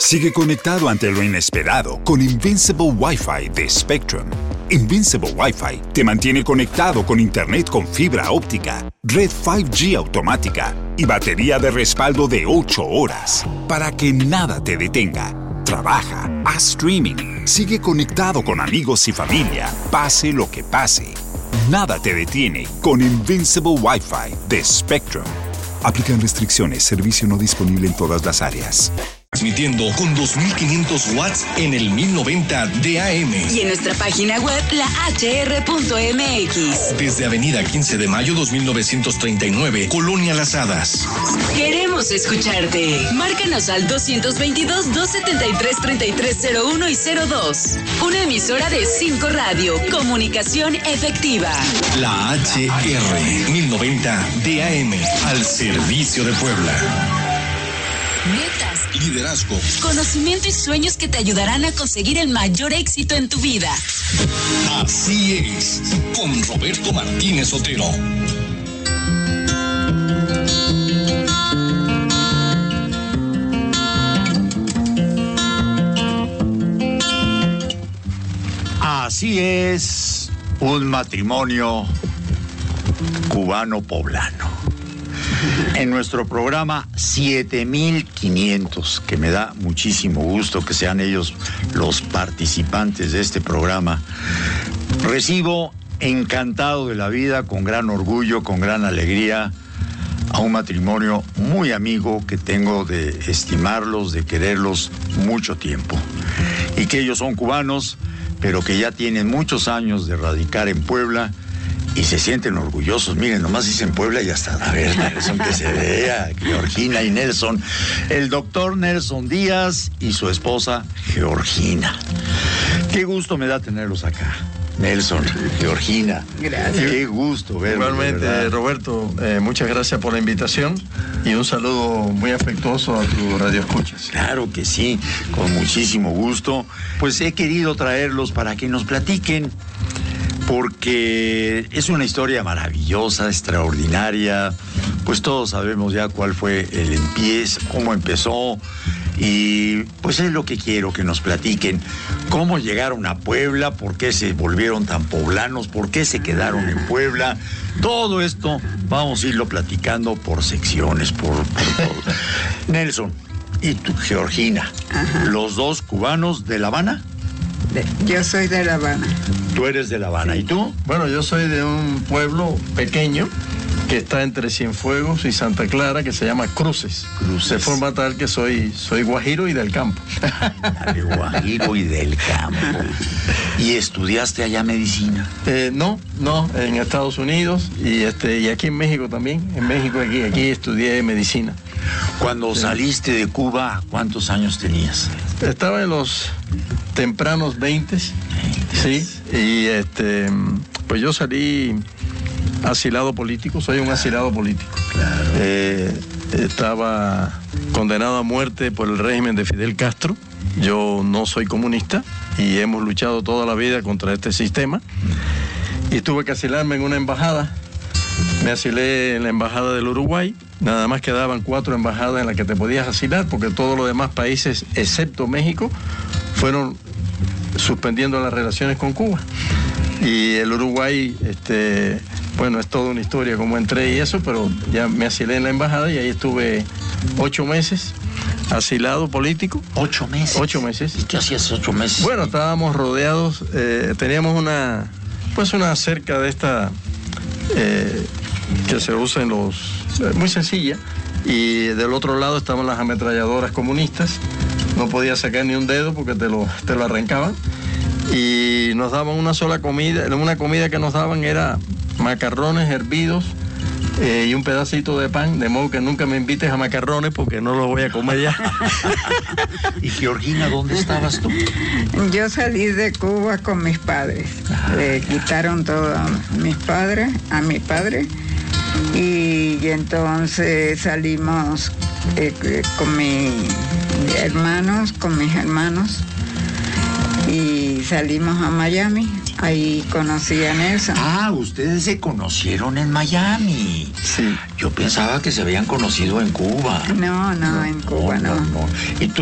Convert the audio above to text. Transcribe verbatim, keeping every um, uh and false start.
Sigue conectado ante lo inesperado con Invincible Wi-Fi de Spectrum. Invincible Wi-Fi te mantiene conectado con Internet con fibra óptica, red cinco G automática y batería de respaldo de ocho horas para que nada te detenga. Trabaja, haz streaming, sigue conectado con amigos y familia, pase lo que pase. Nada te detiene con Invincible Wi-Fi de Spectrum. Aplican restricciones, servicio no disponible en todas las áreas. Transmitiendo con dos mil quinientos watts en el mil noventa D A M. Y en nuestra página web, la H R punto M X. Desde Avenida quince de Mayo dos mil novecientos treinta y nueve, Colonia Las Hadas. Queremos escucharte. Márcanos al dos dos dos, dos siete tres, tres tres cero uno y cero dos. Una emisora de cinco Radio. Comunicación efectiva. La H R mil noventa D A M. Al servicio de Puebla. Metas, liderazgo, conocimiento y sueños que te ayudarán a conseguir el mayor éxito en tu vida. Así es, con Roberto Martínez Otero. Así es, un matrimonio cubano-poblano. En nuestro programa siete mil quinientos, que me da muchísimo gusto que sean ellos los participantes de este programa, recibo encantado de la vida, con gran orgullo, con gran alegría, a un matrimonio muy amigo que tengo de estimarlos, de quererlos mucho tiempo. Y que ellos son cubanos, pero que ya tienen muchos años de radicar en Puebla y se sienten orgullosos. Miren, nomás dicen Puebla y hasta, a ver, Nelson, que se vea, Georgina y Nelson. El doctor Nelson Díaz y su esposa Georgina. Qué gusto me da tenerlos acá. Nelson, Georgina. Gracias. Qué gusto verlos. Igualmente, Roberto, eh, muchas gracias por la invitación y un saludo muy afectuoso a tu radioescuchas. Claro que sí, con muchísimo gusto. Pues he querido traerlos para que nos platiquen, porque es una historia maravillosa, extraordinaria. Pues todos sabemos ya cuál fue el empiezo, cómo empezó. Y pues es lo que quiero que nos platiquen. ¿Cómo llegaron a Puebla? ¿Por qué se volvieron tan poblanos? ¿Por qué se quedaron en Puebla? Todo esto vamos a irlo platicando por secciones, por, por todo. Nelson y tú, Georgina. Ajá. Los dos cubanos de La Habana. De, yo soy de La Habana. Tú eres de La Habana. ¿Y tú? Bueno, yo soy de un pueblo pequeño que está entre Cienfuegos y Santa Clara, que se llama Cruces. Cruces. De forma tal que soy, soy guajiro y del campo. De guajiro y del campo. ¿Y estudiaste allá medicina? Eh, no, no, en Estados Unidos y este y aquí en México también. En México aquí, aquí estudié medicina. Cuando Sí. saliste de Cuba, ¿cuántos años tenías? Estaba en los tempranos veintes, sí, y este, pues yo salí asilado político, soy un asilado político. Claro. Eh, estaba condenado a muerte por el régimen de Fidel Castro. Yo no soy comunista y hemos luchado toda la vida contra este sistema. Y tuve que asilarme en una embajada. Me asilé en la embajada del Uruguay. Nada más quedaban cuatro embajadas en las que te podías asilar, porque todos los demás países, excepto México, fueron suspendiendo las relaciones con Cuba. Y el Uruguay, este, bueno, es toda una historia cómo entré y eso, pero ya me asilé en la embajada y ahí estuve ocho meses asilado político. ¿Ocho meses? Ocho meses. ¿Y qué hacías ocho meses? Bueno, estábamos rodeados, eh, teníamos una, pues una cerca de esta eh, que se usa en los, eh, muy sencilla, y del otro lado estaban las ametralladoras comunistas. No podía sacar ni un dedo porque te lo, te lo arrancaban. Y nos daban una sola comida, una comida que nos daban era macarrones hervidos eh, y un pedacito de pan, de modo que nunca me invites a macarrones porque no los voy a comer ya. ¿Y Georgina, dónde estabas tú? Yo salí de Cuba con mis padres. Le quitaron todo a mis padres, a mi padre, y, y entonces salimos eh, con mis hermanos, con mis hermanos, y salimos a Miami. Ahí conocí a Nelson. Ah, ustedes se conocieron en Miami. Sí. Yo pensaba que se habían conocido en Cuba. No, no, en Cuba no. no. ¿Y tú